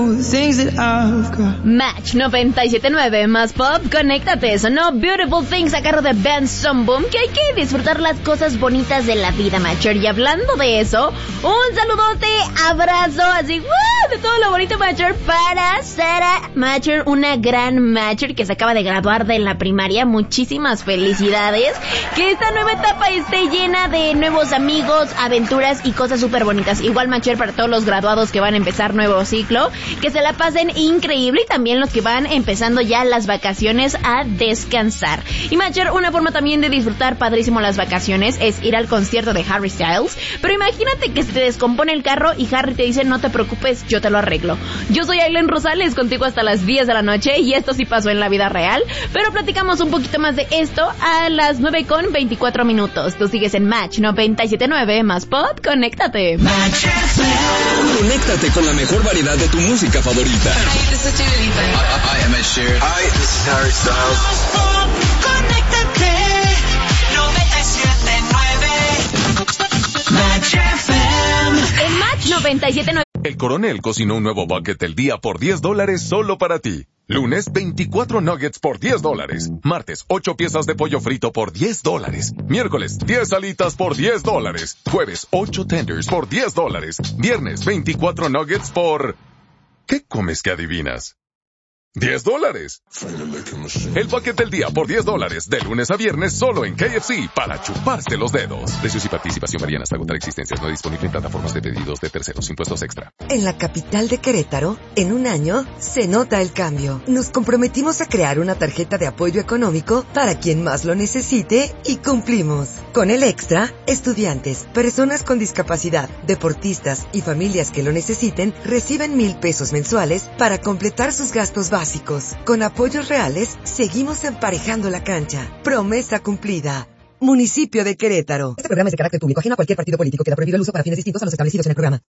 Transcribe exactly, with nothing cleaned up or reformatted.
Match noventa y siete punto nueve más pop, conéctate. Sonó Beautiful Things a cargo de Ben Zombum, que hay que disfrutar las cosas bonitas de la vida, Matcher. Y hablando de eso, un saludote, abrazo, así, ¡uh! De todo lo bonito, Matcher, para Sara Matcher, una gran Matcher que se acaba de graduar de la primaria. Muchísimas felicidades. Que esta nueva etapa esté llena de nuevos amigos, aventuras y cosas súper bonitas. Igual, Matcher, para todos los graduados que van a empezar nuevo ciclo, que se la pasen increíble, y también los que van empezando ya las vacaciones a descansar. Y Matcher, una forma también de disfrutar padrísimo las vacaciones es ir al concierto de Harry Styles. Pero imagínate que se te descompone el carro y Harry te dice: no te preocupes, yo te lo arreglo. Yo soy Aileen Rosales, contigo hasta las diez de la noche, y esto sí pasó en la vida real, pero platicamos un poquito más de esto a las nueve con veinticuatro minutos. Tú sigues en Match noventa y siete punto nueve más pop, conéctate. Match F M. Conéctate con la mejor variedad de tu música favorita. Hi, this is Chinelita. Hi, I'm Ed Sheeran. Hi, this is Harry Styles. Conéctate noventa y siete punto nueve Match F M. En Match noventa y siete punto nueve. El Coronel cocinó un nuevo bucket del día por diez dólares solo para ti. Lunes, veinticuatro nuggets por diez dólares. Martes, ocho piezas de pollo frito por diez dólares. Miércoles, diez alitas por diez dólares. Jueves, ocho tenders por diez dólares. Viernes, veinticuatro nuggets por... ¿Qué comes que adivinas? diez dólares. El bucket del día por diez dólares, de lunes a viernes solo en K F C, para chuparse los dedos. Precios y participación varían hasta agotar existencias. No disponible en plataformas de pedidos de terceros, impuestos extra. En la capital de Querétaro, en un año, se nota el cambio. Nos comprometimos a crear una tarjeta de apoyo económico para quien más lo necesite y cumplimos. Con el extra, estudiantes, personas con discapacidad, deportistas y familias que lo necesiten reciben mil pesos mensuales para completar sus gastos básicos. Básicos. Con apoyos reales, seguimos emparejando la cancha. Promesa cumplida. Municipio de Querétaro. Este programa es de carácter público, ajeno a cualquier partido político. Queda prohibido el uso para fines distintos a los establecidos en el programa.